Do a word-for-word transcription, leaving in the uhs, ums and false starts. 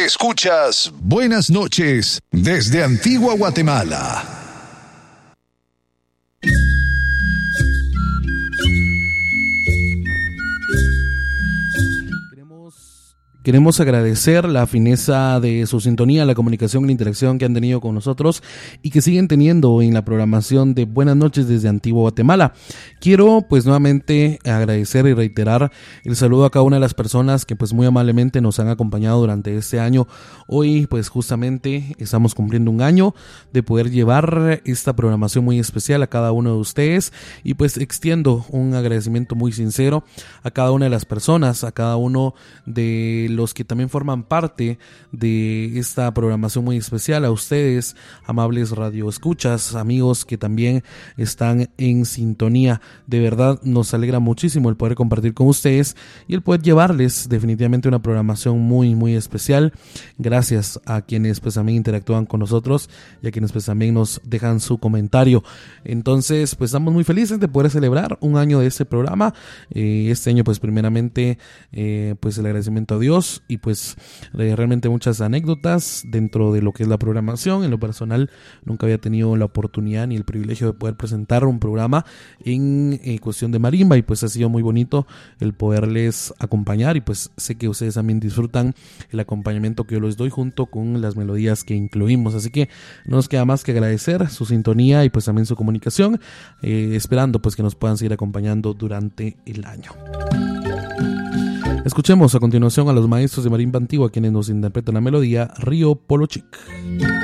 Escuchas Buenas noches desde Antigua Guatemala. Queremos agradecer la fineza de su sintonía, la comunicación y la interacción que han tenido con nosotros y que siguen teniendo en la programación de Buenas noches desde Antigua Guatemala. Quiero pues nuevamente agradecer y reiterar el saludo a cada una de las personas que pues muy amablemente nos han acompañado durante este año. Hoy pues justamente estamos cumpliendo un año de poder llevar esta programación muy especial a cada uno de ustedes y pues extiendo un agradecimiento muy sincero a cada una de las personas, a cada uno de los que también forman parte de esta programación muy especial, a ustedes, amables radioescuchas, amigos que también están en sintonía. De verdad nos alegra muchísimo el poder compartir con ustedes y el poder llevarles definitivamente una programación muy muy especial. Gracias a quienes pues también interactúan con nosotros y a quienes pues también nos dejan su comentario. Entonces pues estamos muy felices de poder celebrar un año de este programa. Eh, este año pues primeramente eh, pues el agradecimiento a Dios y pues eh, realmente muchas anécdotas dentro de lo que es la programación. En lo personal nunca había tenido la oportunidad ni el privilegio de poder presentar un programa en eh, cuestión de marimba y pues ha sido muy bonito el poderles acompañar y pues sé que ustedes también disfrutan el acompañamiento que yo les doy junto con las melodías que incluimos, así que no nos queda más que agradecer su sintonía y pues también su comunicación, eh, esperando pues que nos puedan seguir acompañando durante el año. Escuchemos a continuación a los maestros de marimba antigua quienes nos interpretan la melodía Río Polo Chic.